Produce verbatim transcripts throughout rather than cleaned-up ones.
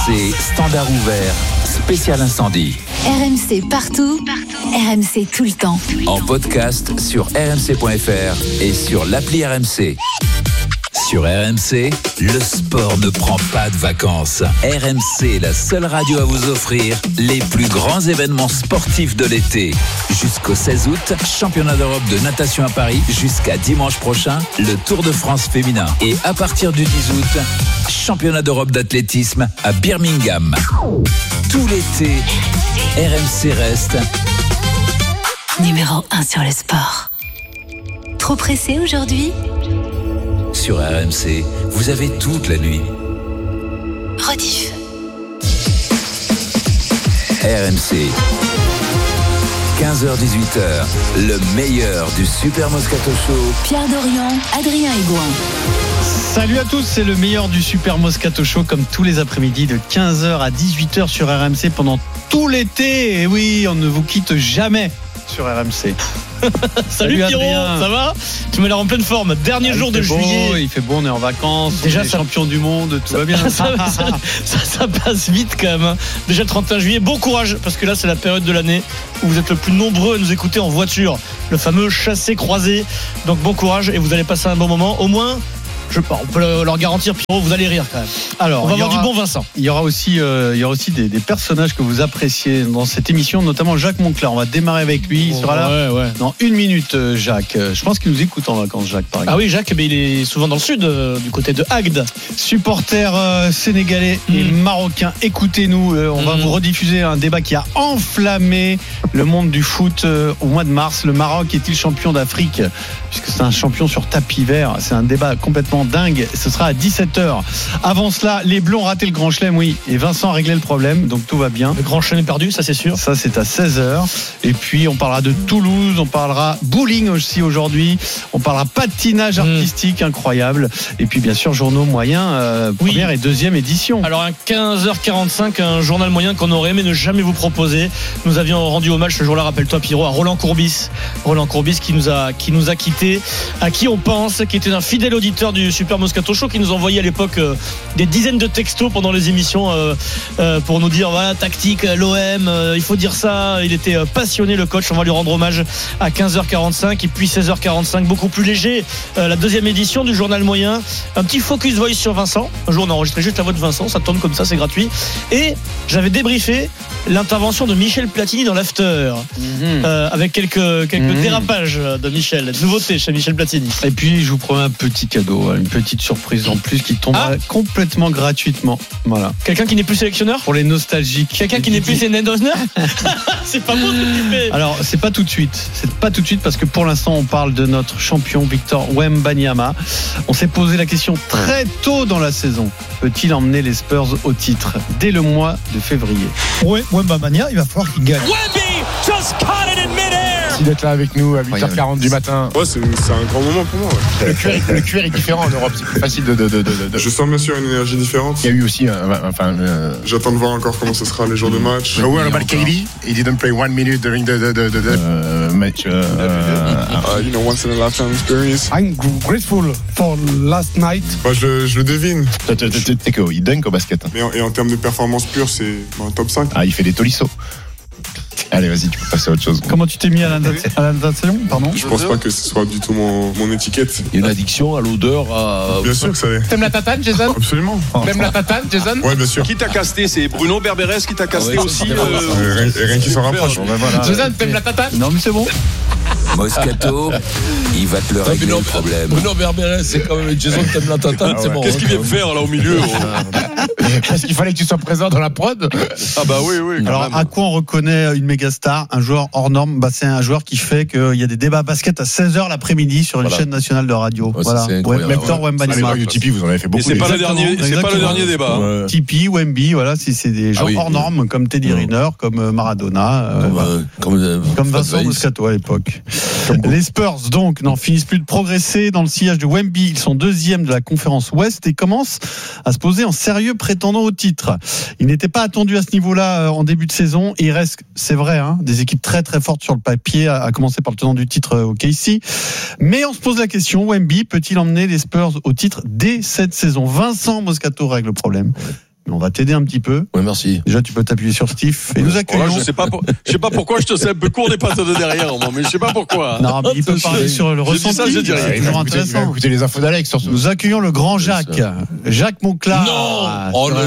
C'est Standard ouvert, spécial incendie. R M C partout, partout. R M C tout le temps. En podcast sur r m c point f r et sur l'appli R M C. Sur R M C, le sport ne prend pas de vacances. R M C est la seule radio à vous offrir les plus grands événements sportifs de l'été. Jusqu'au seize août, championnat d'Europe de natation à Paris. Jusqu'à dimanche prochain, le Tour de France féminin. Et à partir du dix août, championnat d'Europe d'athlétisme à Birmingham. Tout l'été, R M C reste numéro un sur le sport. Trop pressé aujourd'hui ? Sur R M C, vous avez toute la nuit. Rediff. R M C. quinze heures dix-huit heures, le meilleur du Super Moscato Show. Pierre Dorian, Adrien Aigouin. Salut à tous, c'est le meilleur du Super Moscato Show comme tous les après-midi de quinze heures à dix-huit heures sur R M C pendant tout l'été. Et oui, on ne vous quitte jamais sur R M C. Salut, Salut Pierrot, Adrien. Ça va? Tu m'as l'air en pleine forme. Dernier ah, jour de beau, juillet. Il fait beau, on est en vacances. Déjà, on est ça... champion du monde, tout ça, va bien. ça, ça, ça, ça passe vite quand même. Déjà le trente et un juillet. Bon courage parce que là, c'est la période de l'année où vous êtes le plus nombreux à nous écouter en voiture. Le fameux chassé-croisé. Donc bon courage et vous allez passer un bon moment. Au moins. Je, on peut leur garantir, Pierrot, vous allez rire quand même. Alors, on va avoir aura, du bon Vincent. Il y aura aussi, euh, il y aura aussi des, des personnages que vous appréciez dans cette émission, notamment Jacques Monclar. On va démarrer avec lui. Il sera là ouais, ouais. dans une minute, Jacques. Je pense qu'il nous écoute en vacances, Jacques, par exemple. Ah oui, Jacques, mais il est souvent dans le sud, euh, du côté de Agde. Supporters euh, sénégalais mmh. et marocains, écoutez-nous. Euh, on mmh. va vous rediffuser un débat qui a enflammé le monde du foot euh, au mois de mars. Le Maroc est-il champion d'Afrique ? Puisque c'est un champion sur tapis vert. C'est un débat complètement dingue. Ce sera à dix-sept heures. Avant cela, les Bleus ont raté le Grand Chelem, oui. Et Vincent a réglé le problème, donc tout va bien. Le Grand Chelem est perdu, ça c'est sûr. Ça c'est à seize heures. Et puis on parlera de Toulouse, on parlera bowling aussi aujourd'hui. On parlera patinage artistique mmh. incroyable. Et puis bien sûr journaux moyens, euh, oui. première et deuxième édition. Alors un quinze heures quarante-cinq, un journal moyen qu'on aurait aimé ne jamais vous proposer. Nous avions rendu hommage ce jour-là, rappelle-toi Pierrot, à Roland Courbis. Roland Courbis qui nous a qui nous a quittés, à qui on pense, qui était un fidèle auditeur du Super Moscato Show, qui nous envoyait à l'époque euh, des dizaines de textos pendant les émissions euh, euh, pour nous dire voilà, tactique, l'O M, euh, il faut dire ça. Il était euh, passionné, le coach. On va lui rendre hommage à quinze heures quarante-cinq et puis seize heures quarante-cinq, beaucoup plus léger. Euh, la deuxième édition du journal moyen. Un petit focus voice sur Vincent. Un jour, on a enregistré juste la voix de Vincent. Ça tourne comme ça, c'est gratuit. Et j'avais débriefé l'intervention de Michel Platini dans l'after, mmh. euh, avec quelques, quelques mmh. dérapages de Michel. Nouveauté chez Michel Platini. Et puis, je vous promets un petit cadeau, une petite surprise en plus qui tombera ah. complètement gratuitement. Voilà. Quelqu'un qui n'est plus sélectionneur ? Pour les nostalgiques. Quelqu'un qui n'est plus sélectionneur ? C'est pas bon ce que tu fais. Alors, c'est pas tout de suite. C'est pas tout de suite parce que pour l'instant, on parle de notre champion Victor Wembanyama. On s'est posé la question très tôt dans la saison. Peut-il emmener les Spurs au titre dès le mois de février ? Oui, Wembanyama, il va falloir qu'il gagne. Wemby just caught it in mid-air. Merci d'être là avec nous à huit heures quarante du matin. Ouais, c'est, c'est un grand moment pour moi. Ouais. Le, cuir, le cuir est différent en Europe, c'est plus facile de, de, de, de, de... Je sens bien sûr une énergie différente. Il y a eu aussi, euh, enfin. Euh... J'attends de voir encore comment ce sera les jours de match. So what about K D? He didn't play one minute during the the the, the, the uh, match. Uh, uh, you know, once in a lifetime experience. I'm grateful for last night. Bah, je, je le devine. Tu sais qu'il dunk au basket. Mais en, et en termes de performance pure, c'est un top cinq. Ah, il fait des tolissos. Allez, vas-y, tu peux passer à autre chose. Comment tu t'es mis à la natation, pardon ? Je pense pas que ce soit du tout mon, mon étiquette. Il y a une addiction à l'odeur. À... Bien sûr que ça l'est. T'aimes la tatane, Jason ? Absolument. T'aimes la tatane, Jason ? Ouais, bien sûr. Qui t'a casté ? C'est Bruno Berberes qui t'a casté ah ouais, aussi. Euh... Rien, rien qui s'en rapproche. Ben voilà. Jason, t'aimes la tatane ? Non, mais c'est bon. Moscato, il va te le régler le problème. Bruno Berberes, c'est quand même Jason t'aime la tatane, c'est bon. Qu'est-ce qu'il vient faire là au milieu ? Parce qu'il fallait que tu sois présent dans la prod. Ah bah oui, oui. Alors même. À quoi on reconnaît une méga star, un joueur hors norme ? Bah c'est un joueur qui fait qu'il y a des débats basket à seize heures l'après-midi sur une voilà. chaîne nationale de radio. Ouais, voilà. Victor Wembanyama. Tipeee, vous en avez fait beaucoup. Et c'est pas le dernier, c'est pas le dernier débat. Ouais. Tipeee, Wemby, voilà, si c'est des gens ah oui, hors normes ouais. comme Teddy ouais. Riner, comme Maradona, euh, comme, euh, comme, euh, comme Vincent Moscato à l'époque. Les Spurs donc n'en finissent plus de progresser dans le sillage de Wemby. Ils sont deuxièmes de la conférence Ouest et commencent à se poser en sérieux prétendant au titre. Ils n'étaient pas attendus à ce niveau-là en début de saison. Et il reste, c'est vrai, hein, des équipes très très fortes sur le papier, à commencer par le tenant du titre O K C. Mais on se pose la question, Wemby peut-il emmener les Spurs au titre dès cette saison ? Vincent Moscato règle le problème. On va t'aider un petit peu. Oui, merci. Déjà, tu peux t'appuyer sur Steve. Et nous accueillons. Oh là, je sais pas, pour... je sais pas pourquoi je te sais un peu court des passes de derrière, moi, mais je sais pas pourquoi. Non, mais il peut parler sur le ressenti. Ça, je dirais. C'est toujours intéressant. Écoutez les infos d'Alex sur ce. Nous accueillons le grand Jacques. Jacques Monclar. Non. Oh, le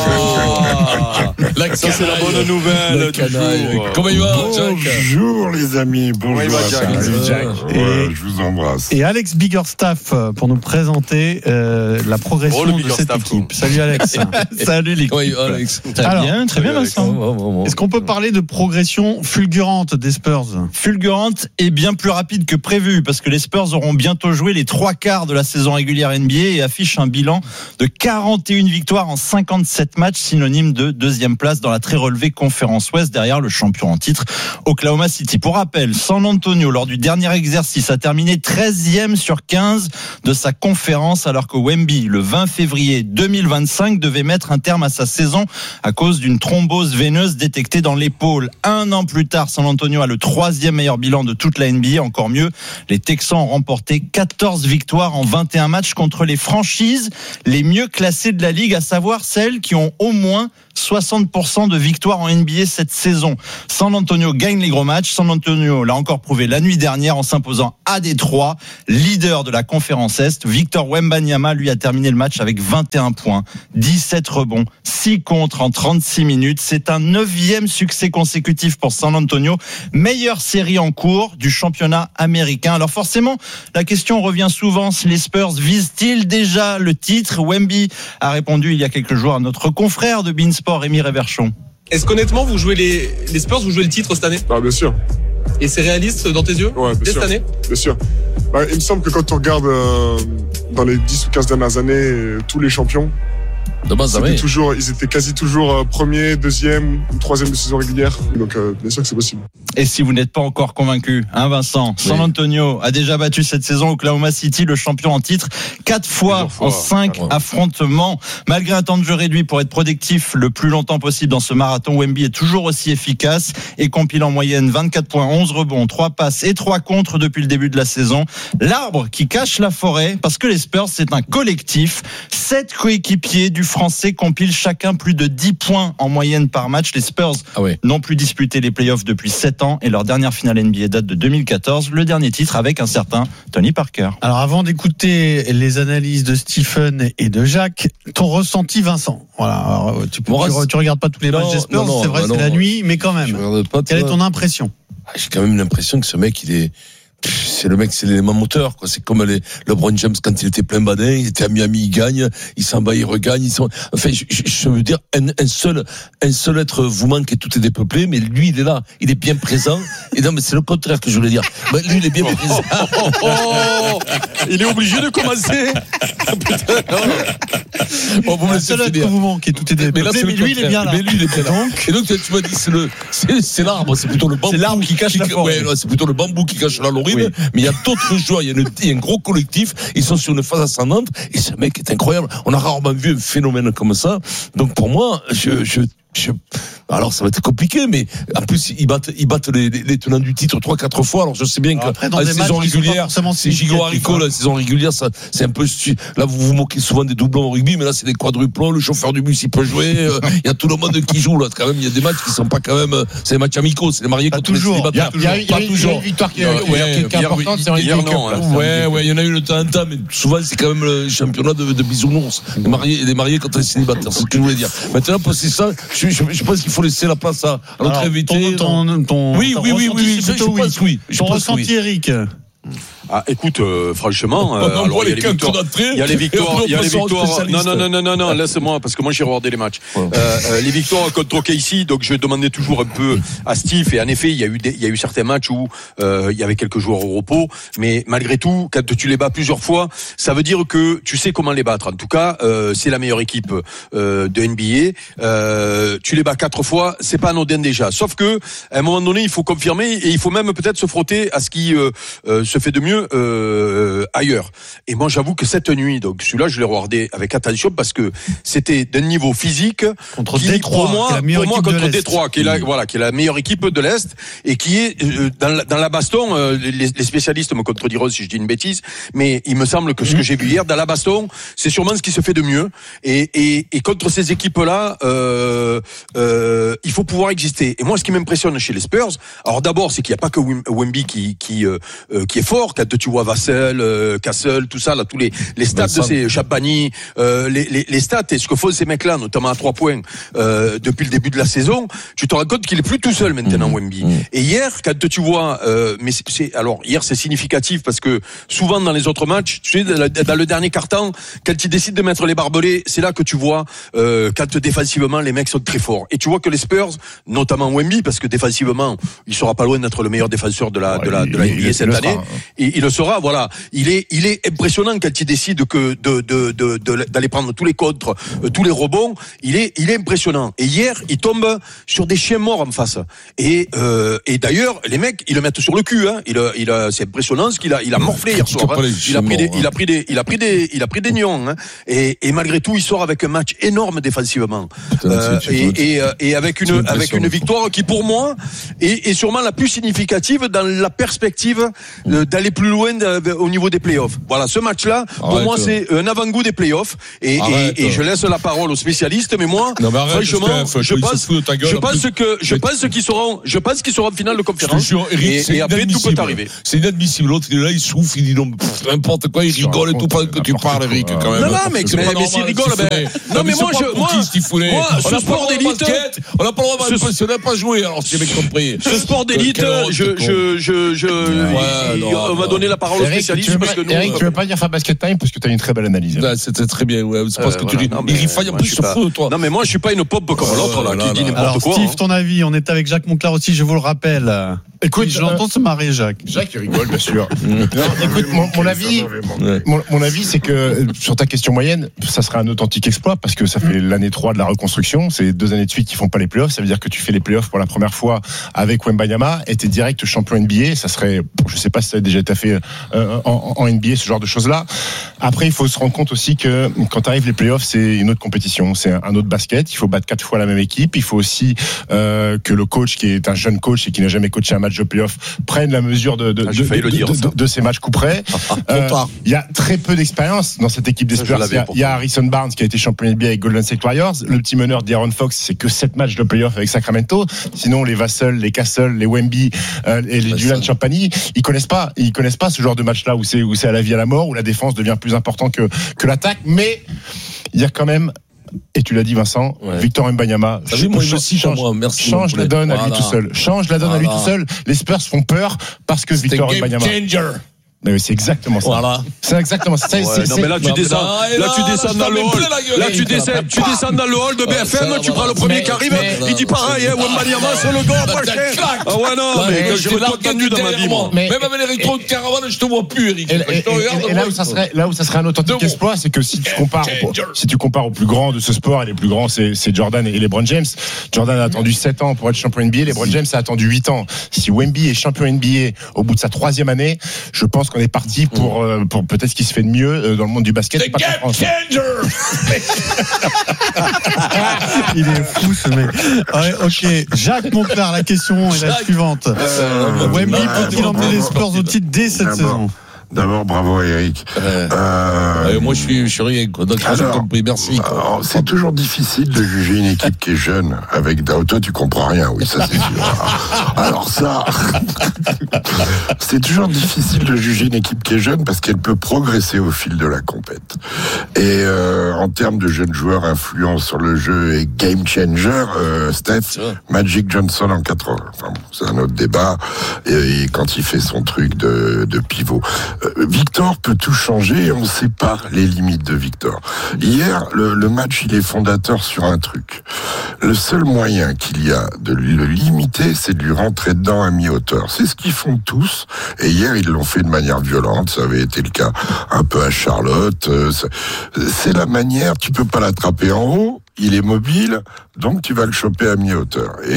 Jacques. Ça, c'est la bonne nouvelle. Comment il va, Jacques? Bonjour, les amis. Bonjour, Jacques. Jacques. Et, ouais, je vous embrasse. Et Alex Biggerstaff pour nous présenter euh, la progression oh, de cette équipe. Salut Alex. Salut les oui, Alex. Très Alors, bien, très bien Vincent. Est-ce qu'on peut parler de progression fulgurante des Spurs? Fulgurante et bien plus rapide que prévu parce que les Spurs auront bientôt joué les trois quarts de la saison régulière N B A et affichent un bilan de quarante et une victoires en cinquante-sept matchs, synonyme de deuxième place dans la très relevée conférence Ouest derrière le champion en titre Oklahoma City. Pour rappel, San Antonio lors du dernier exercice a terminé treizième sur quinze de sa conférence alors que Wemby le vingt février deux mille vingt-cinq devait mettre un terme à sa saison à cause d'une thrombose veineuse détectée dans l'épaule. Un an plus tard, San Antonio a le troisième meilleur bilan de toute la N B A. Encore mieux, les Texans ont remporté quatorze victoires en vingt et un matchs contre les franchises les mieux classées de la ligue, à savoir celles qui ont au moins soixante pour cent de victoires en N B A cette saison. San Antonio gagne les gros matchs. San Antonio l'a encore prouvé la nuit dernière en s'imposant à Détroit, leader de la conférence Est. Victor Wembanyama, lui, a terminé le match avec vingt et un points, dix-sept rebonds, six contres en trente-six minutes. C'est un neuvième succès consécutif pour San Antonio. Meilleure série en cours du championnat américain. Alors forcément, la question revient souvent. Les Spurs visent-ils déjà le titre? Wemby a répondu il y a quelques jours à notre confrère de Beansport, Rémi Réverchon. Est-ce qu'honnêtement, vous jouez les, les Spurs, vous jouez le titre cette année? Ah, bien sûr. Et c'est réaliste dans tes yeux? Ouais, bien dès sûr. cette année? Bien sûr. Bah, il me semble que quand on regarde euh, dans les dix ou quinze dernières années, euh, tous les champions, C'était toujours, ils étaient quasi toujours euh, premier, deuxième ou troisième de saison régulière. Donc euh, bien sûr que c'est possible. Et si vous n'êtes pas encore convaincu, hein Vincent, oui. San Antonio a déjà battu cette saison Oklahoma City, le champion en titre, quatre fois, fois en cinq ouais. affrontements. Malgré un temps de jeu réduit pour être productif le plus longtemps possible dans ce marathon, Wemby est toujours aussi efficace et compile en moyenne vingt-quatre points, onze rebonds, trois passes et trois contres depuis le début de la saison. L'arbre qui cache la forêt, parce que les Spurs c'est un collectif. Sept coéquipiers du Français compilent chacun plus de dix points en moyenne par match. Les Spurs ah ouais. n'ont plus disputé les playoffs depuis sept ans et leur dernière finale N B A date de deux mille quatorze, le dernier titre avec un certain Tony Parker. Alors avant d'écouter les analyses de Stephen et de Jacques, ton ressenti Vincent. Voilà, alors, tu, peux, tu, tu regardes pas tous les non, matchs des Spurs, non, non, c'est vrai bah c'est non, la nuit, mais quand même. Quelle est ton impression? J'ai quand même l'impression que ce mec il est c'est le mec, c'est l'élément moteur, quoi. C'est comme les LeBron James quand il était plein badin, il était à Miami, il gagne, il s'en bat, il regagne, ils sont, enfin, je, je, je veux dire, un, un seul, un seul être vous manque et tout est dépeuplé, mais lui, il est là, il est bien présent, et non, mais c'est le contraire que je voulais dire. Ben, lui, il est bien présent. Oh, oh, oh, il est obligé de commencer. Bon, vous me seul être que vous manque et tout est dépeuplé, mais, là, mais lui, il est bien là. Mais lui, il est bien là. Et donc, tu m'as dit, c'est le, c'est, c'est l'arbre, c'est plutôt le bambou. C'est l'arbre qui cache qui, la forêt. Ouais, c'est plutôt le bambou qui cache la lorime. Oui. Mais il y a d'autres joueurs, il y, a une, il y a un gros collectif, ils sont sur une phase ascendante, et ce mec est incroyable. On a rarement vu un phénomène comme ça. Donc pour moi, je, je, je alors ça va être compliqué, mais en plus ils battent, ils battent les, les, les tenants du titre trois, quatre fois. Alors je sais bien que après, dans la saison régulière, c'est gigot haricot. La saison régulière, ça, c'est un peu là vous vous moquez souvent des doublons au rugby, mais là c'est des quadruplons. Le chauffeur du bus il peut jouer. Il euh, y a tout le monde qui joue là. Quand même, il y a des matchs qui sont pas quand même. C'est des matchs amicaux, c'est les mariés contre les célibataires. Il y a, il y a, il y a une victoire qui est importante, c'est en Ligue Cup. Ouais, ouais, il y en a eu de temps en temps, mais souvent c'est quand même le championnat de, de bisounours. Les mariés, les mariés contre les célibataires, c'est ce que je voulais dire. Maintenant, pour c'est ça, je, je, je pense qu'il faut laisser la place à, à notre invité. Ton, ton, ton, oui, oui, oui, oui, oui, je, je pense oui. Ton ressenti, Eric. Ah, écoute, euh, franchement, euh, alors, il y a les victoires, il y a les victoires, il y a les victoires. Non, non, non, non, non, non, laisse-moi, parce que moi j'ai regardé les matchs. Ouais. Euh, euh, les victoires contre O K C, donc je demandais toujours un peu à Steve, et en effet, il y a eu des, il y a eu certains matchs où euh, il y avait quelques joueurs au repos, mais malgré tout, quand tu les bats plusieurs fois, ça veut dire que tu sais comment les battre. En tout cas, euh, c'est la meilleure équipe euh, de N B A. Euh, tu les bats quatre fois, c'est pas anodin déjà. Sauf que à un moment donné, il faut confirmer et il faut même peut-être se frotter à ce qui euh, euh, se fait de mieux. mieux euh, ailleurs. Et moi, j'avoue que cette nuit, donc celui-là, je l'ai regardé avec attention parce que c'était d'un niveau physique contre qui, Détroit, pour moi, qui est la pour moi contre de Détroit, qui est la, voilà, qui est la meilleure équipe de l'Est et qui est euh, dans, la, dans la baston. Euh, les, les spécialistes me contrediront si je dis une bêtise, mais il me semble que ce que j'ai vu hier dans la baston, c'est sûrement ce qui se fait de mieux. Et, et, et contre ces équipes-là, euh, euh, il faut pouvoir exister. Et moi, ce qui m'impressionne chez les Spurs, alors d'abord, c'est qu'il n'y a pas que Wemby qui qui euh, qui est fort. Quand tu vois Vassell, euh, Castle, tout ça, là, tous les les stats de ces Champagny, euh, les, les les stats et ce que font ces mecs-là, notamment à trois points euh, depuis le début de la saison, tu te rends compte qu'il est plus tout seul maintenant, mmh. Wemby. Mmh. Et hier, quand tu vois, euh, mais c'est, c'est alors hier c'est significatif parce que souvent dans les autres matchs, tu sais, dans le dernier quart-temps, quand ils décident de mettre les barbelés, c'est là que tu vois euh, quand défensivement les mecs sont très forts. Et tu vois que les Spurs, notamment Wemby, parce que défensivement, il sera pas loin d'être le meilleur défenseur de la ouais, de la de la N B A cette année. Sera, hein. Et il le sera. Voilà, il est il est impressionnant quand il décide que de de de, de d'aller prendre tous les contres, euh, tous les rebonds. Il est il est impressionnant. Et hier, il tombe sur des chiens morts en face. Et euh, et d'ailleurs, les mecs, ils le mettent sur le cul. Hein. Il a, il a, c'est impressionnant ce qu'il a il a morflé hier soir. Hein. Il a pris des, il a pris des il a pris des il a pris des nions. Hein. Et et malgré tout, il sort avec un match énorme défensivement. Putain, euh, et, et et avec une avec une victoire qui pour moi est, est sûrement la plus significative dans la perspective euh, d'aller plus loin de, au niveau des playoffs. Voilà, ce match-là pour Arrête. moi c'est un avant-goût des playoffs et, et, et je laisse la parole aux spécialistes. Mais moi, non, mais arrête, franchement, je, je pense, gueule, je pense que je pense qu'ils seront, je pense qu'ils seront en finale de conférence. Jure, Eric, et, et après tout peut arriver. C'est inadmissible. L'autre il est là, il souffle, il dit non, n'importe quoi, il rigole et tout pendant que tu parles, Eric, quand même. Non, non, mais mais s'il rigole, ben non, mais moi je moi ce sport d'élite, on n'a pas le droit de passionner, pas jouer. Alors si j'ai bien compris. Ce sport d'élite, je je je je on va donner la parole aux spécialistes parce que nous. Eric, tu veux pas dire faire basket time parce que tu as une très belle analyse. C'était très bien. Ouais, c'est parce que tu dis. Il rifaille en plus sur feu, toi. Non, mais moi je suis pas une pop comme l'autre là qui dit n'importe quoi. Steve, ton avis, on est avec Jacques Monclar aussi, je vous le rappelle. Écoute, je l'entends se marrer, Jacques. Jacques, il rigole, bien sûr. Non, écoute, mon, mon avis, mon, mon avis, c'est que sur ta question moyenne, ça serait un authentique exploit parce que ça fait l'année trois de la reconstruction. C'est deux années de suite qui font pas les playoffs. Ça veut dire que tu fais les playoffs pour la première fois avec Wembanyama et t'es direct champion N B A. Ça serait, je sais pas si ça a déjà été fait euh, en, en N B A, ce genre de choses-là. Après, il faut se rendre compte aussi que quand t'arrives les playoffs, c'est une autre compétition, c'est un autre basket. Il faut battre quatre fois la même équipe. Il faut aussi euh, que le coach, qui est un jeune coach et qui n'a jamais coaché un match de playoff, prenne la mesure de de, ah, de, de, dire, de, de, de ces matchs coup près. Il euh, y a très peu d'expérience dans cette équipe des Spurs. Il y, y a Harrison Barnes qui a été champion N B A avec Golden State Warriors. Le petit meneur d'Aaron Fox, c'est que sept matchs de playoff avec Sacramento. Sinon, les Vassell, les Castle, les Wemby euh, et les Julian Champagny, ils connaissent pas, ils connaissent pas ce genre de match-là où c'est où c'est à la vie à la mort, où la défense devient plus important que que l'attaque. Mais il y a quand même. Et tu l'as dit, Vincent, ouais. Victor Wembanyama je, moi, je change, change, moi. Merci change la donne voilà. à lui tout seul. Change la donne voilà. à lui tout seul. Les Spurs font peur parce que c'est Victor Wembanyama. Mais c'est exactement ça. Voilà. C'est exactement ça. Ouais, c'est, non, mais là, tu descends, là, là, tu descends dans le hall. Là, tu descends, tu descends dans le hall de B F M, tu prends le premier qui arrive, il dit pareil, Wembanyama, c'est le gars, pas cher. Ah ouais, non, mais je l'ai entendu dans ma vie, moi. Même avec les rétros de caravane, je te vois plus, Eric. Et là où ça serait, là où ça serait un authentique exploit, c'est que si tu compares, si tu compares au plus grand de ce sport, et les plus grands, c'est, c'est Jordan et LeBron James. Jordan a attendu sept ans pour être champion N B A, LeBron James a attendu huit ans. Si Wemby est champion N B A au bout de sa troisième année, je pense qu'on est parti pour Pour, euh, pour peut-être ce qui se fait de mieux euh, dans le monde du basket. The game changer. Il est fou ce mec. Ouais, ok, Jacques Monclar, la question est la suivante. Euh, Wemby peut-il emmener les Spurs au titre dès cette saison? D'abord, bravo Eric. Euh, euh, moi, je suis, je suis rien. Donc, alors, j'ai compris. Merci. Alors, c'est toujours difficile de juger une équipe qui est jeune avec. Toi, tu comprends rien. Oui, ça c'est sûr. Alors ça, c'est toujours difficile de juger une équipe qui est jeune parce qu'elle peut progresser au fil de la compète. Et euh, en termes de jeunes joueurs influents sur le jeu et game changer, euh, Steph, Magic Johnson en quatre-vingts. Enfin, bon, c'est un autre débat. Et, et quand il fait son truc de, de pivot. Victor peut tout changer et on sépare les limites de Victor. Hier, le, le match, il est fondateur sur un truc. Le seul moyen qu'il y a de le limiter, c'est de lui rentrer dedans à mi-hauteur. C'est ce qu'ils font tous. Et hier, ils l'ont fait de manière violente. Ça avait été le cas un peu à Charlotte. C'est la manière, tu peux pas l'attraper en haut. Il est mobile, donc tu vas le choper à mi-hauteur. Et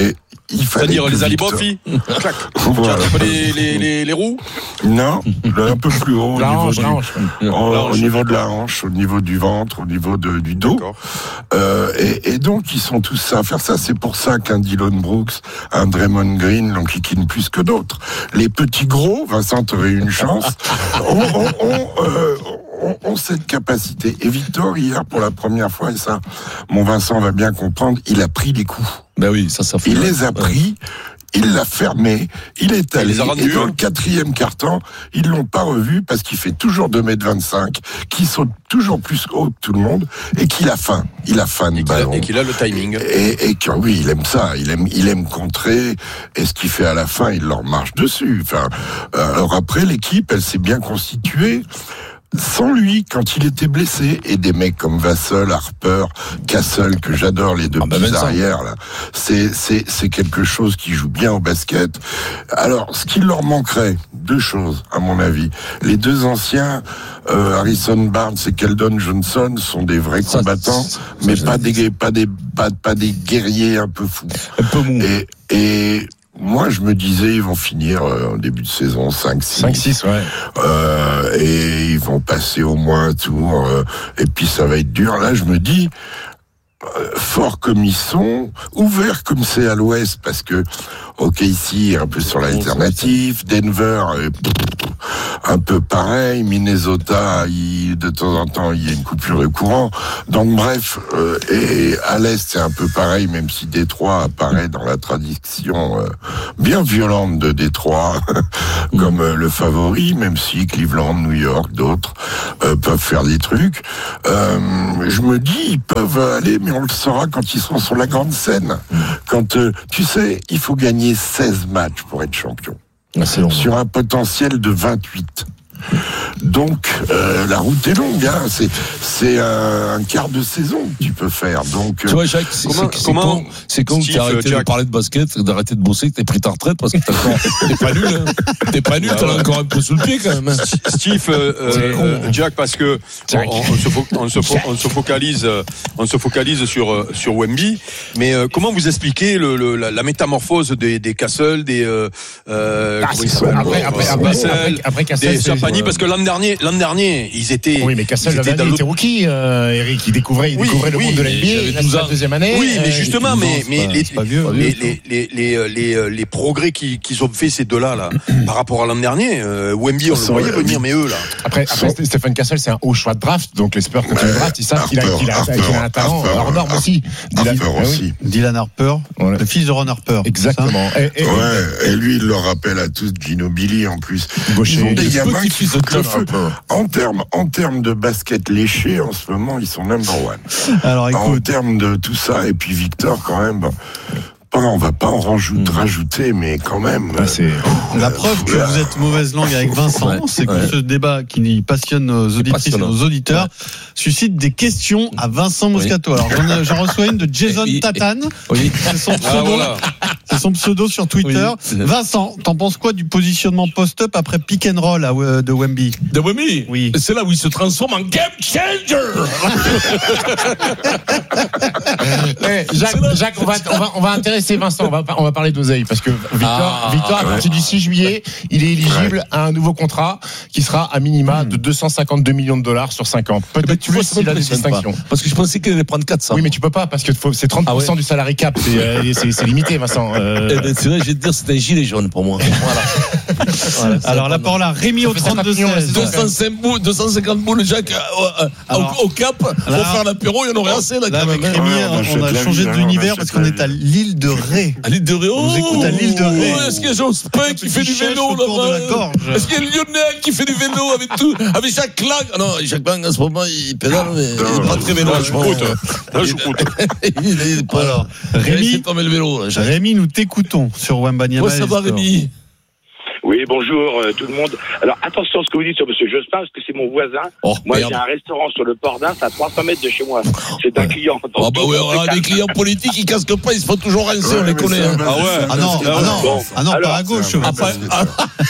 il fallait. C'est-à-dire que les Victor... alibofis. Clac. Voilà. Tu as un peu les, les, les, les roues. Non, un peu plus haut au, la niveau, hanche, du, la hanche. au, au niveau de la hanche, au niveau du ventre, au niveau de, du dos. Euh, et, et donc, ils sont tous à faire ça. C'est pour ça qu'un Dylan Brooks, un Draymond Green l'enquiquine plus que d'autres. Les petits gros, Vincent, t'aurais eu une chance, ont, ont, ont, euh, ont, ont cette capacité. Et Victor, hier, pour la première fois, et ça, mon Vincent va bien comprendre, il a pris les coups. Ben oui, ça, ça fait. Il les a pris. Il l'a fermé, il est allé, il et dans le quatrième quart-temps, ils l'ont pas revu parce qu'il fait toujours deux mètres vingt-cinq, qu'il saute toujours plus haut que tout le monde, et qu'il a faim. Il a faim de ballon. Et qu'il a le timing. Et, et que, oui, il aime ça, il aime, il aime contrer, et ce qu'il fait à la fin, il leur marche dessus. Enfin, alors après, l'équipe, elle s'est bien constituée. Sans lui, quand il était blessé, et des mecs comme Vassell, Harper, Castle, que j'adore, les deux ah, petits arrières, là, c'est, c'est, c'est quelque chose qui joue bien au basket. Alors, ce qu'il leur manquerait, deux choses, à mon avis. Les deux anciens, euh, Harrison Barnes et Keldon Johnson, sont des vrais ça, combattants, ça, ça, mais pas des, pas des, pas, pas des guerriers un peu fous. Un peu mou. Et, et, moi, je me disais, ils vont finir euh, en début de saison cinq six. cinq six, ouais. Euh, et ils vont passer au moins un tour. Euh, et puis, ça va être dur. Là, je me dis, euh, forts comme ils sont, ouverts comme c'est à l'ouest, parce que, ok, ici, un peu sur l'alternative, Denver, euh, un peu pareil, Minnesota, il, de temps en temps, il y a une coupure de courant. Donc, bref, euh, et à l'est, c'est un peu pareil, même si Détroit apparaît dans la tradition euh, bien violente de Détroit, comme euh, le favori, même si Cleveland, New York, d'autres euh, peuvent faire des trucs. Euh, je me dis, ils peuvent aller, mais on le saura quand ils seront sur la grande scène. Quand, euh, tu sais, il faut gagner seize matchs pour être champion. Ah, c'est long, sur un potentiel de vingt-huit. Donc euh, la route est longue, hein. c'est c'est un, un quart de saison que tu peux faire. Donc tu vois, Jacques, c'est, comment, c'est, comment, con, c'est con que tu as arrêté de parler de basket, d'arrêter de bosser, que t'es pris ta retraite parce que t'as encore, t'es pas nul, hein. t'es pas nul, t'as encore un peu sous le pied quand même. Steve, euh, euh, Jack, parce que on, on, se fo- on, se fo- on se focalise, on se focalise sur sur Wemby, mais euh, comment vous expliquez le, le la, la métamorphose des des Castle, des euh, euh, ah, après, après, après, après, après Castle, des parce que l'an dernier, l'an dernier, ils étaient. Oui, mais Castle, l'an dernier, il était rookie, euh, Eric. Il découvrait, il oui, découvrait oui, le monde de l'N B A. Il avait la deuxième année. Oui, mais justement, mais, mais pas, les, pas vieux, les, les, les, les, les, les progrès qu'ils, qu'ils ont fait, ces deux-là, là, par rapport à l'an dernier, euh, Wemby, on le voyait venir, mais eux, là. Après, après Stephen Castle, c'est un haut choix de draft. Donc, les Spurs, quand ils le draft, ils savent qu'il a, qu'il a, qu'il a un talent hors norme aussi. Dylan Harper, le fils de Ron Harper. Exactement. Ouais, et lui, il leur rappelle à tous Ginobili, en plus. Gaucher. Ils ont des gamins qui sont le feu. En termes, en termes de basket léché, en ce moment, ils sont number one. Alors, écoute. En termes de tout ça, et puis Victor, quand même, bah, on va pas en rajouter, rajouter, mais quand même. Ah, c'est... La preuve que vous êtes mauvaise langue avec Vincent, ouais, c'est que ouais. ce débat qui passionne nos auditrices et nos auditeurs ouais. suscite des questions à Vincent Moscato. Oui. Alors j'en, j'en reçois une de Jason oui. Tatane. Oui. C'est son pseudo. Ah, voilà. C'est son pseudo sur Twitter. Oui. Vincent, t'en penses quoi du positionnement post-up après pick and roll à, euh, de Wemby? De Wemby? Oui. C'est là où il se transforme en game changer. hey, Jacques, Jacques, on va, on va, on va intéresser Vincent, on va, on va parler d'oseille parce que Victor, ah, Victor à partir du six juillet, il est éligible ouais. à un nouveau contrat qui sera à minima de deux cent cinquante-deux millions de dollars sur cinq ans. Peut-être tu vois s'il a des distinctions. Parce que je pensais qu'il allait prendre quatre cents. Oui, mais tu peux pas parce que faut, c'est trente pour cent ah ouais. du salary cap, c'est, euh, c'est, c'est limité, Vincent. Euh... Eh ben, c'est vrai, je vais te dire, c'est un gilet jaune pour moi. Voilà. Voilà, alors la parole à Rémi au trente-deux seize. deux cent cinquante boules, Jacques, euh, alors, au, au cap, pour faire l'apéro, il y en aurait assez là, là quand même. Rémi, on, on a changé d'univers parce qu'on est à l'île de Ré. À l'île de Ré, on nous écoute à l'île de Ré. Oh, est-ce qu'il y a Jospin qui fait du vélo là-bas? Est-ce qu'il y a Lionel qui fait du vélo avec tout, avec Jacques Lang? Ah non, Jacques Lang en ce moment il pédale, mais il est pas très vélo. Je coûte. Je coûte. Il est pas là. Rémi, Rémi, nous t'écoutons sur Wembanyama. Ça va, Rémi? Oui, bonjour euh, tout le monde. Alors attention à ce que vous dites sur M. Jospin, parce que c'est mon voisin. Oh, moi, merde. J'ai un restaurant sur le port d'Ars à trois cents mètres de chez moi. C'est un client. Ah bah oui, alors, des clients politiques, ils casquent pas, ils se font toujours rincer, ouais, on les connaît. Hein. Ah ouais. Ah non, ah non, bon. ah non, alors, pas à gauche. Après, ah.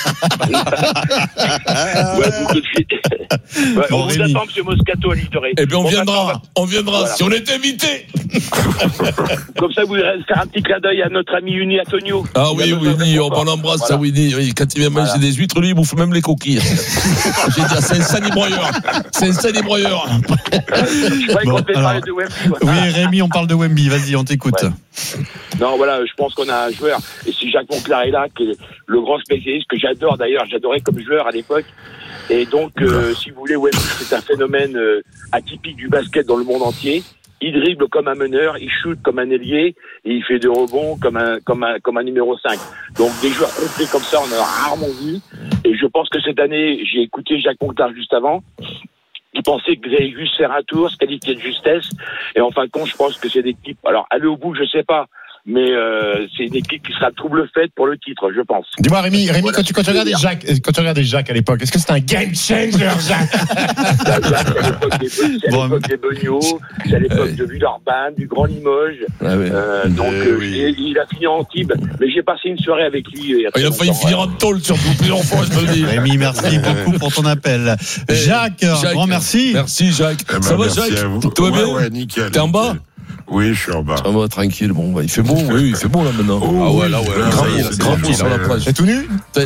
ouais, vous tout de suite. Ouais, bon, on vous attend, M. Moscato, à Litoré. Eh bien, on, on viendra, on viendra, voilà. Si on est invité. Comme ça, vous allez faire un petit clin d'œil à notre ami Uni Antonio. Ah oui, Winnie, on l'embrasse, voilà. Ça, Winnie. Oui, quand il vient manger voilà. des huîtres, lui, il bouffe même les coquilles. J'ai dit, c'est un salibroyeur. C'est un salibroyeur. Bon, alors, de Wemby, voilà. Oui, Rémi, on parle de Wemby. Vas-y, on t'écoute. Ouais. Non, voilà, je pense qu'on a un joueur. Et si Jacques Monclar est là, qui est le grand spécialiste que j'adore d'ailleurs, j'adorais comme joueur à l'époque. Et donc, euh, si vous voulez, Wemby, c'est un phénomène euh, atypique du basket dans le monde entier. Il dribble comme un meneur, il shoot comme un ailier, et il fait des rebonds comme un, comme un, comme un numéro cinq. Donc, des joueurs complets comme ça, on en a rarement vu. Et je pense que cette année, j'ai écouté Jacques Monclar juste avant. Il pensait que vous allez juste faire un tour, se qualifier de justesse. Et en fin de compte, je pense que c'est une équipe. Alors, aller au bout, je sais pas. Mais euh, c'est une équipe qui sera trouble faite pour le titre, je pense. Dis-moi, Rémi, Rémi, voilà, quand tu quand tu regardais Jacques, quand tu regardais Jacques à l'époque, est-ce que c'était un game changer, Jacques? C'est à l'époque des, des Beugnot, c'est à l'époque ouais. de Villeurbanne, du Grand Limoges. Ah oui. euh, donc euh, oui. il, il a fini en Antibes, mais j'ai passé une soirée avec lui. Il a, il a failli finir en tôle surtout plusieurs fois, je peux le dire. Rémi, merci beaucoup pour ton appel. Jacques, Jacques grand merci. Merci Jacques. Eh ben, Ça va Jacques? Tout va bien? Ouais, nickel. T'es en bas? Oui, je suis en bas. Ça va, tranquille. Bon, bah, il fait beau, oui, il fait beau là maintenant. Oh, ah ouais, là, ouais. Grand beau, grand beau sur la plage. T'es tout nu? T'as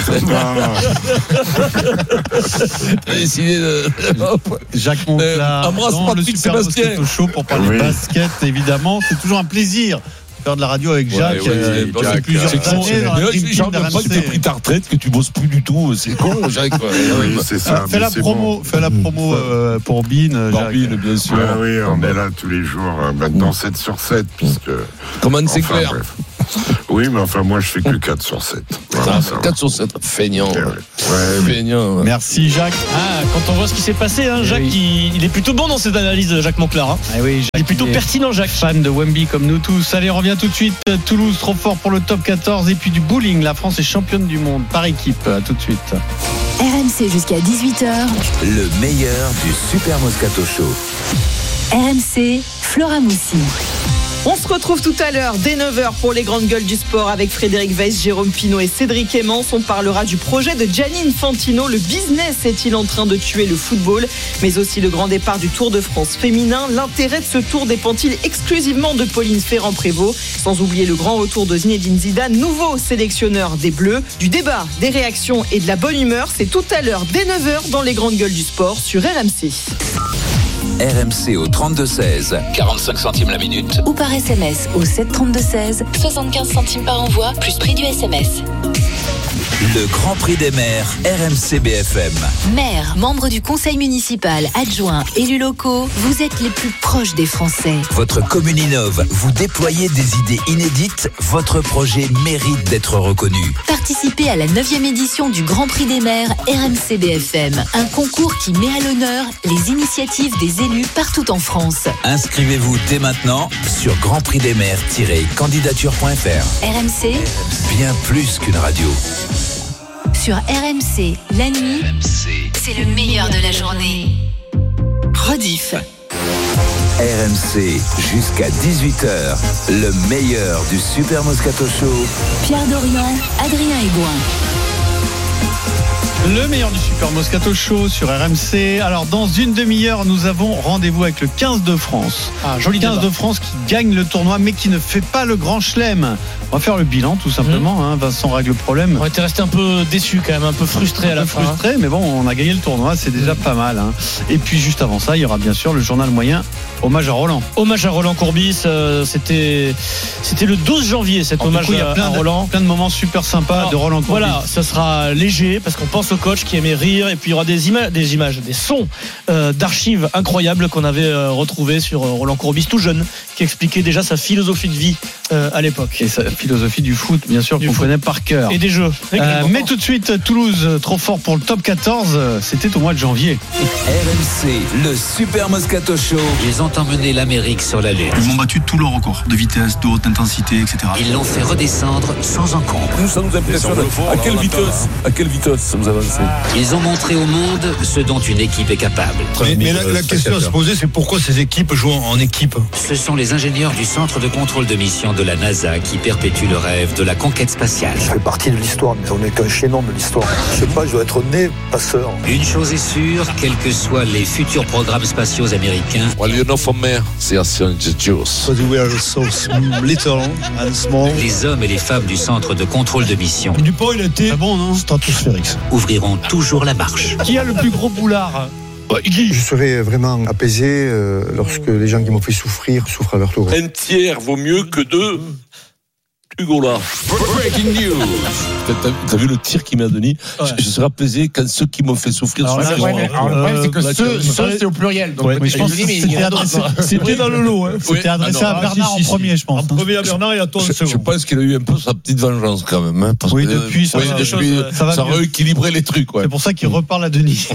décidé de. Jacques Monclar. Embrasse Patrick Sébastien. Chaud pour parler oui. basket, évidemment. C'est toujours un plaisir. Faire de la radio avec Jacques, ouais, euh, ouais, Jacques plusieurs Jacques, années dans la J'ai pas que t'aies pris ta retraite, que tu bosses plus du tout. C'est con, Jacques. Oui, c'est ça. Fais la promo, fais la promo euh, pour Bean. Pour Bean, bien sûr. Ah oui, on est là tous les jours, maintenant sept sur sept, puisque. Comment c'est clair. Oui, mais enfin, moi, je fais que quatre sur sept. Voilà, quatre sur sept, feignant. Ouais, ouais. Feignant. Ouais. Merci, Jacques. Ah, quand on voit ce qui s'est passé, hein, Jacques, oui. il, il est plutôt bon dans cette analyse, Jacques Monclar. Hein. Ah oui, Jacques, il est plutôt il est pertinent, Jacques. Fan de Wemby comme nous tous. Allez, on revient tout de suite. Toulouse, trop fort pour le top quatorze. Et puis du bowling. La France est championne du monde par équipe. À tout de suite. R M C jusqu'à dix-huit heures. Le meilleur du Super Moscato Show. R M C, Flora Moussi. On se retrouve tout à l'heure dès neuf heures pour les grandes gueules du sport avec Frédéric Weiss, Jérôme Pinault et Cédric Emmons. On parlera du projet de Gianni Infantino. Le business est-il en train de tuer le football? Mais aussi le grand départ du Tour de France féminin. L'intérêt de ce tour dépend-il exclusivement de Pauline Ferrand-Prévot? Sans oublier le grand retour de Zinedine Zidane, nouveau sélectionneur des Bleus. Du débat, des réactions et de la bonne humeur, c'est tout à l'heure dès neuf heures dans les grandes gueules du sport sur R M C. R M C au trente-deux seize, quarante-cinq centimes la minute. Ou par S M S au sept trente-deux seize, soixante-quinze centimes par envoi, plus prix du S M S. Le Grand Prix des maires, R M C B F M. Maires, membres du conseil municipal, adjoints, élus locaux, vous êtes les plus proches des Français. Votre commune innove, vous déployez des idées inédites, votre projet mérite d'être reconnu. Participez à la neuvième édition du Grand Prix des maires R M C B F M. Un concours qui met à l'honneur les initiatives des élus partout en France. Inscrivez-vous dès maintenant sur grand prix des maires tiret candidature point f r. R M C, bien plus qu'une radio. Sur R M C, la nuit, c'est le meilleur de la journée. Rediff. R M C, jusqu'à dix-huit heures, le meilleur du Super Moscato Show. Pierre Dorian, Adrien Aigouin. Le meilleur du Super Moscato Show sur R M C. Alors dans une demi-heure, nous avons rendez-vous avec le quinze de France. Ah, joli quinze de France qui gagne le tournoi mais qui ne fait pas le grand chelem. On va faire le bilan tout simplement. Mmh. Hein. Vincent règle le problème. On était resté un peu déçu quand même, un peu frustré à la fin. Frustré, mais bon, on a gagné le tournoi, c'est déjà mmh. pas mal. Hein. Et puis juste avant ça, il y aura bien sûr le journal moyen. Hommage à Roland. Hommage à Roland Courbis. Euh, c'était c'était le douze janvier cet en hommage coup, il y a plein à de, Roland. Plein de moments super sympas. Alors, de Roland Courbis. Voilà, ça sera léger parce qu'on pense au coach qui aimait rire et puis il y aura des images, des images, des sons euh, d'archives incroyables qu'on avait euh, retrouvés sur euh, Roland Courbis tout jeune qui expliquait déjà sa philosophie de vie euh, à l'époque. Et sa philosophie du foot, bien sûr, qu'on connaît par cœur. Et des jeux. Euh, mais tout de suite, Toulouse, trop fort pour le top quatorze. C'était au mois de janvier. R M C, le Super Moscato Show. Ils ont emmené l'Amérique sur la Lune. Ils m'ont battu tous leurs records de vitesse, de haute intensité, et cetera. Ils l'ont fait redescendre sans encombre. Nous, ça nous impressionne. À quelle vitesse, à quelle vitesse ça nous avance? Ils ont montré au monde ce dont une équipe est capable. Mais, mais la, la question à se poser, c'est pourquoi ces équipes jouent en équipe? Ce sont les ingénieurs du centre de contrôle de mission de la NASA qui perpétuent le rêve de la conquête spatiale. Je fais partie de l'histoire, mais on n'est qu'un chaînon de l'histoire. Je sais pas, je dois être né passeur. Une chose est sûre, quels que soient les futurs programmes spatiaux américains, well, you know from me, c'est Because we are so little and small. Les hommes et les femmes du centre de contrôle de mission Dupont, il a été ah bon, non stratosphérique. Ouvriront toujours la marche. Qui a le plus gros boulard? Je serai vraiment apaisé euh, lorsque les gens qui m'ont fait souffrir souffrent à leur tour. Un tiers vaut mieux que deux. Hugo là. Breaking news. T'as, t'as vu le tir qu'il m'a donné? Ouais. Je, je serais apaisé quand ceux qui m'ont fait souffrir. Alors, là, ouais, mais, alors, le problème, c'est que euh, ceux, ceux, c'est au pluriel. Donc, ouais, mais je pense que c'était adressé, c'était dans le lot. Hein. C'était adressé à Bernard en premier, je pense. En premier à Bernard et à toi en second. Je pense qu'il a eu un peu sa petite vengeance quand même. Hein, parce oui, que, depuis, ça, ouais, va, depuis choses, ça, va ça a rééquilibré les trucs. Ouais. C'est pour ça qu'il reparle à Denis.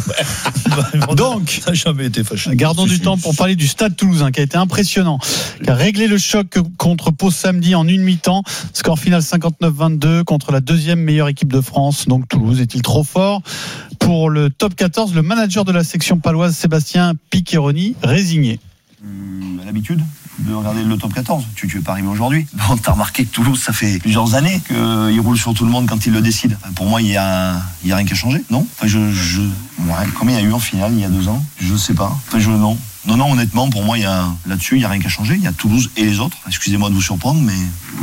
Donc, ça n'a jamais été fâché. Gardons du temps pour parler du Stade Toulousain qui a été impressionnant, qui a réglé le choc contre Pau samedi en une mi-temps. Score final cinquante-neuf vingt-deux contre la deuxième meilleure équipe de France. Donc Toulouse est-il trop fort? Pour le top quatorze, le manager de la section paloise, Sébastien Piccheroni, résigné. Hum, l'habitude de regarder le top quatorze. Tu ne es pas arrivé aujourd'hui. Bon, tu as remarqué que Toulouse, ça fait plusieurs années qu'il roule sur tout le monde quand il le décide. Pour moi, il n'y a, a rien qui a changé, non? Enfin, je, je... Ouais, combien il y a eu en finale il y a deux ans? Je ne sais pas. Enfin, je... Non. Non, non, honnêtement, pour moi, il y a... là-dessus, il n'y a rien qui a changé. Il y a Toulouse et les autres. Excusez-moi de vous surprendre, mais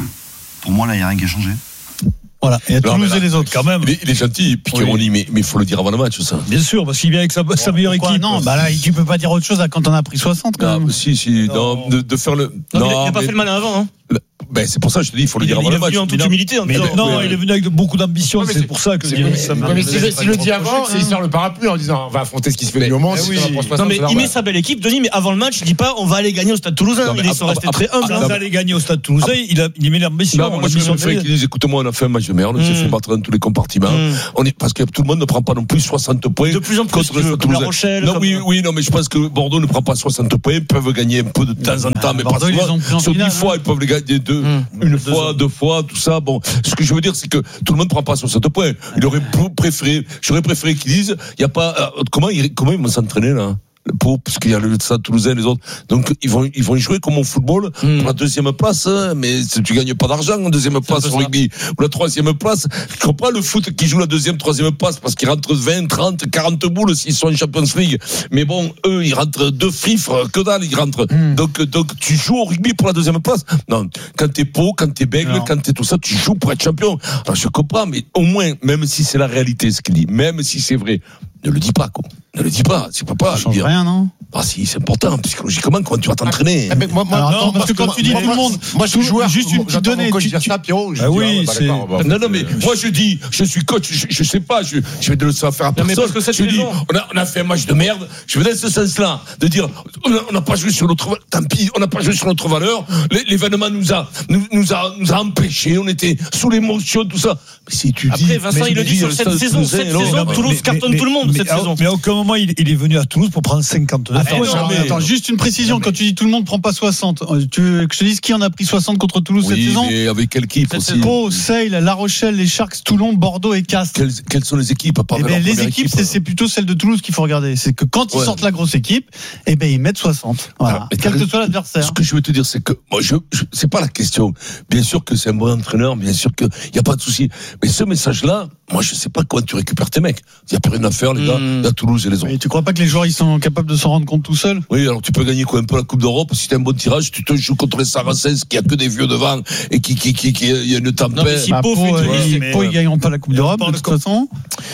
pour moi, là, il n'y a rien qui a changé. Voilà, et à Toulouse et les autres quand même. Il est, il est gentil, Piccheroni, oui. mais il faut le dire avant le match, ça. Bien sûr, parce qu'il vient avec sa, bon, sa meilleure équipe. Non, bah là, tu peux pas dire autre chose quand on a pris soixante quand non, même. Si, si, non, non de, de faire le. Non, non il n'a pas mais... fait le malin avant, hein. Ben, c'est pour ça que je te dis, il faut le dire avant le match. Il est venu en toute humilité. En disant, non, ouais, il est venu avec beaucoup d'ambition, c'est, c'est pour ça que. C'est mais, ça mais si, si le dit avant, il sort le parapluie en disant on va affronter ce qui se fait du moment. Non, mais il met sa belle équipe, Denis, mais avant le match, il dit pas on va aller gagner au Stade Toulousain. Ils sont restés très humbles. On va aller gagner au Stade Toulousain, il met l'ambition. Moi, je me fais qu'ils disent écoute-moi, on a fait un match de merde, on s'est fait battre dans tous les compartiments. Parce que tout le monde ne prend pas non plus soixante points. De plus en plus, comme La Rochelle. Non, oui, oui, non, mais je pense que Bordeaux ne prend pas soixante points, ils peuvent gagner un peu de temps en temps, mais pas souvent. Sur dix fois, ils peuvent les gagner deux, une fois. Deux fois, tout ça. Bon, ce que je veux dire, c'est que tout le monde ne prend pas soixante points. Il aurait préféré, j'aurais préféré qu'ils disent, il y a pas, euh, comment ils, comment ils vont s'entraîner là? Pour, parce qu'il y a le Stade Toulousain et les autres. Donc, ils vont, ils vont y jouer comme au football, mmh. pour la deuxième place, hein, mais tu gagnes pas d'argent en deuxième place au rugby. Ou la troisième place. Je comprends pas le foot qui joue la deuxième, troisième place, parce qu'ils rentrent vingt, trente, quarante boules s'ils sont en Champions League. Mais bon, eux, ils rentrent deux fifres, que dalle, ils rentrent. Mmh. Donc, donc, tu joues au rugby pour la deuxième place. Non. Quand t'es Pau, quand t'es Bègle, non. quand t'es tout ça, tu joues pour être champion. Alors, je comprends, mais au moins, même si c'est la réalité, ce qu'il dit, même si c'est vrai, ne le dis pas, quoi. Ne le dis pas. Tu peux pas. Ça change dire. Rien, non? Ah si, c'est important, psychologiquement, comment tu vas t'entraîner? Ah, mais moi, moi, Alors, non, parce, parce que, que quand tu dis tout le monde, moi je suis joueur, juste une petite donnée. Tu dis ça, Pierrot. Ah oui, c'est. Non, non, mais moi je dis, je suis coach, je, je sais pas, je, je vais de le faire à personne. Non, mais je dis, on a, on a fait un match de merde. Je vais dans ce sens-là, de dire, on n'a pas joué sur notre, tant pis, on n'a pas joué sur notre valeur. L'événement nous a, nous, nous a, nous a empêchés. On était sous l'émotion, tout ça. Mais si tu dis. Après, Vincent, il le dit sur cette saison, cette saison, Toulouse cartonne tout le monde cette saison. Mais à aucun moment il est venu à Toulouse pour prendre cinquante-neuf. Attends, attends, attends, juste une précision. Non, quand tu dis tout le monde prend pas soixante, tu veux que je te dise qui en a pris soixante contre Toulouse oui, cette saison? Mais avec quelle équipe aussi? Pau, Sale, La Rochelle, les Sharks, Toulon, Bordeaux et Castres. Quelles, quelles sont les équipes à part eh ben, les équipes, équipe, c'est, c'est plutôt celles de Toulouse qu'il faut regarder. C'est que quand ils ouais. sortent la grosse équipe, eh ben ils mettent soixante. Voilà. Ah, quel que soit l'adversaire. Ce que je veux te dire, c'est que moi, je, je c'est pas la question. Bien sûr que c'est un bon entraîneur, bien sûr qu'il y a pas de souci. Mais ce message-là, moi, je sais pas comment tu récupères tes mecs. Il y a plus rien à faire, les gars. Il y a Toulouse et les autres. Et tu crois pas que les joueurs ils sont capables de s'en rendre compte tout seuls? Oui, alors tu peux gagner quoi un peu la Coupe d'Europe si tu as un bon tirage, tu te joues contre les Saracens qui a que des vieux devant et qui qui qui qui il y a une tempête. Non, mais si Pau, Pau, ils, ils gagneront pas la Coupe d'Europe de toute façon. Ouais.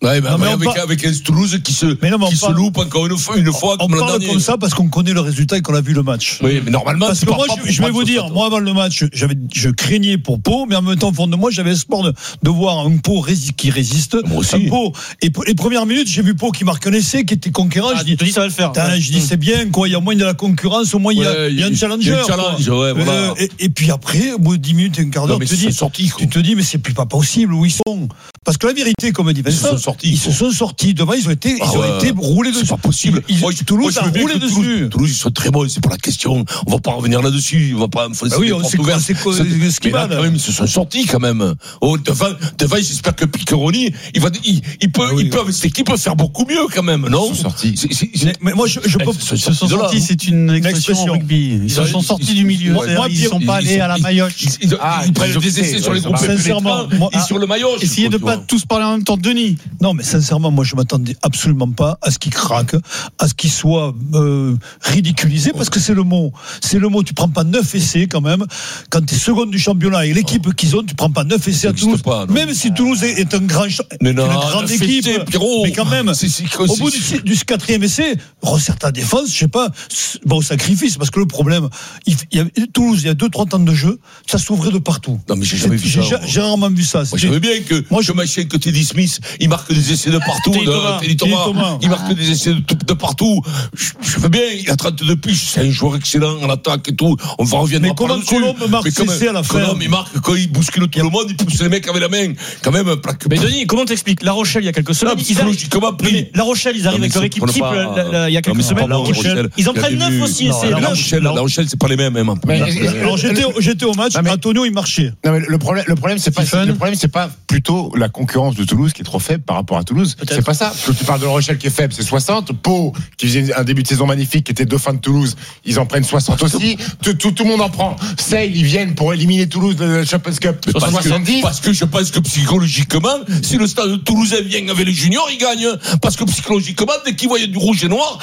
Ouais, bah, non, mais avec, par... avec un Toulouse qui se, non, qui se parle... loupe encore une fois, une fois on comme parle l'année. Comme ça parce qu'on connaît le résultat et qu'on a vu le match. Oui, mais normalement, parce que moi, je, je vais vous dire, moi, avant le match, j'avais, je craignais pour Pau, mais en même temps, au fond de moi, j'avais espoir de, de voir un Pau rési- qui résiste. Moi aussi. Un Pau. Et les premières minutes, j'ai vu Pau qui marque un essai, qui était conquérant. Ah, je dis, dis, ça va le faire. Ouais. Je dis, c'est bien, quoi. Il y a moins de la concurrence, au moins, il y a, ouais, il y a un challenger. Il y a un challenge, ouais, voilà. euh, et, et puis après, au bout de dix minutes, un quart d'heure, tu te dis, sortis, tu te dis, mais c'est plus pas possible où ils sont. Parce que la vérité, comme dit Vincent, ils se sont sortis. Ils se sont sortis. Devant, ils ont été, ah ils ont ouais. été roulés dessus. C'est pas possible. Ils, moi, Toulouse moi, a roulé dessus. Toulouse, Toulouse, ils sont très bons. C'est pour la question. On va pas revenir là-dessus. On va pas me faire bah oui, on sait quoi, c'est quoi, ce qui va. Quand même, ils se sont sortis quand même. Oh, devant, devant, j'espère que Piccheroni, il va, il, il peut, ah oui, il peut, avec cette équipe, faire beaucoup mieux quand même, non? Ils sont sortis. C'est, c'est, c'est, mais moi, je, je peux. Ils se sont sortis, c'est une expression rugby. Ils se sont sortis du milieu. Moi, ils sont pas allés à la maillotche. Ils prennent des essais sur les groupes sincèrement et sur le maillotche. Essayez de pas tous parler en même temps, Denis. Non, mais sincèrement, moi, je m'attendais absolument pas à ce qu'il craque, à ce qu'il soit euh, ridiculisé, parce que c'est le mot. C'est le mot. Tu prends pas neuf essais quand même. Quand tu es seconde du championnat et l'équipe qu'ils ont, tu prends pas neuf essais à Toulouse. Pas, même si Toulouse est, est un grand, mais non, une grande équipe, essais, Pierrot, mais quand même, c'est, c'est, c'est, au bout du, du quatrième essai, resserre ta défense. Je sais pas, bon sacrifice, parce que le problème, il, il y a, Toulouse, il y a deux trois temps de jeu, ça s'ouvrait de partout. Non, mais j'ai jamais vu j'ai, ça. J'ai, j'ai rarement vu ça. Moi, je veux bien que moi, je machin que Teddy Smith, il marque des essais de partout. Teddy Thomas, Teddy Thomas, Thomas, il marque des essais de, de partout. Je, je veux bien, il a trente-deux piges, c'est un joueur excellent en attaque et tout. On va revenir. Mais comment Colombe marque ses essais à la fin? Colombe, il marque quand il bouscule tout le monde, il pousse les mecs avec la main. Quand même, un plaque. Mais Denis, comment t'expliques? La Rochelle, il y a quelques semaines, ils arrivent. Comment pris? La Rochelle, ils arrivent avec leur équipe type, il y a quelques semaines. Ils en prennent neuf aussi essais. La Rochelle, La Rochelle, c'est pas les mêmes, même. Alors, j'étais au match, Antonio, il marchait. Non, mais le problème, le problème, c'est pas, le problème, c'est pas plutôt la concurrence de Toulouse qui est trop faible par rapport à Toulouse. Peut-être. C'est pas ça. Parce que tu parles de La Rochelle qui est faible, c'est soixante. Pau, qui faisait un début de saison magnifique, qui était dauphin de Toulouse, ils en prennent soixante aussi. Tout, tout, tout le monde en prend. Sale, ils viennent pour éliminer Toulouse de la Champions Cup. Parce soixante-dix. Que, parce que je pense que psychologiquement, si le stade toulousain vient avec les juniors, ils gagnent. Parce que psychologiquement, dès qu'ils voient du rouge et noir,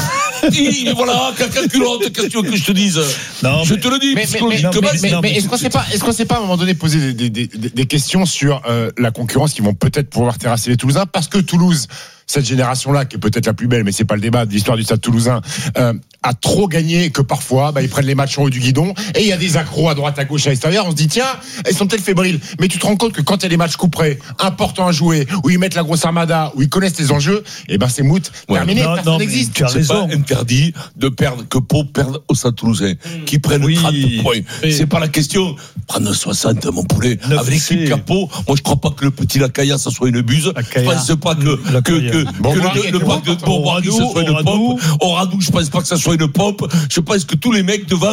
ils, voilà, caca culotte, qu'est-ce que tu veux que je te dise? Non, je mais, te le dis, mais, psychologiquement. Mais, mais, mais, mais est-ce qu'on s'est pas, est-ce qu'on s'est pas à un moment donné poser des, des, des, des questions sur euh, la concurrence qui vont peut-être pouvoir terrasser les Toulousains, parce que Toulouse, cette génération-là, qui est peut-être la plus belle, mais c'est pas le débat de l'histoire du Stade Toulousain, euh, a trop gagné que parfois, bah, ils prennent les matchs en haut du guidon, et il y a des accros à droite, à gauche, à l'extérieur. On se dit, tiens, ils sont peut-être fébriles. Mais tu te rends compte que quand il y a des matchs couperés, importants à jouer, où ils mettent la grosse armada, où ils connaissent les enjeux, et ben c'est mout, ouais, terminé, non, personne n'existe. C'est raison. Pas interdit de perdre, que Pau perde au Stade Toulousain, mmh. qui prennent oui, trente points. Oui. C'est pas la question. Prendre soixante, mon poulet. Avec l'équipe Capot, moi je crois pas que le petit Lacaya, ça soit une buse. Je pense pas que, que, que, bon, que le, le pack de Bourbois, ce soit une pompe. Oradou, je pense pas que ça soit une pompe. Je pense que tous les mecs devant